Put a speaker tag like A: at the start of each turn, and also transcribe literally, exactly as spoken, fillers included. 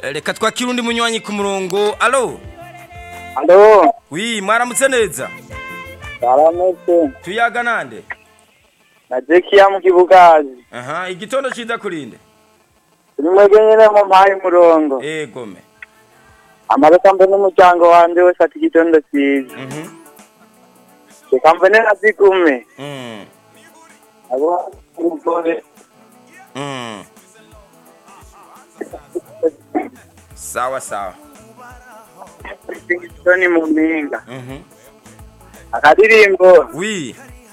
A: reka twakire undi munywanyi ku murongo. Allo
B: Alo,
A: wi mwaramutse neza.
B: baramutse.
A: Tuyaga nande?
B: Na Jekia mu Kibugazi.
A: Aha, igitondo ciza kurinde.
B: Nimwege nyene mu mpaye murongo.
A: Ego me.
B: Amareka mbe n'umuryango wanje wese ati igitondo ciza.
A: Mhm.
B: Reka mbone nazigume.
A: Mm.
B: Abo umugore.
A: Mm. Sawa sawa.
B: Toni mu mpinga.
A: Mhm.
B: Akadirimbo.
A: Wi.